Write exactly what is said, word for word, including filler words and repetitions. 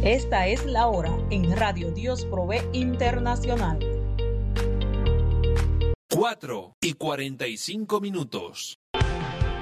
Esta es la hora en Radio Dios Provee Internacional. cuatro y cuarenta y cinco minutos.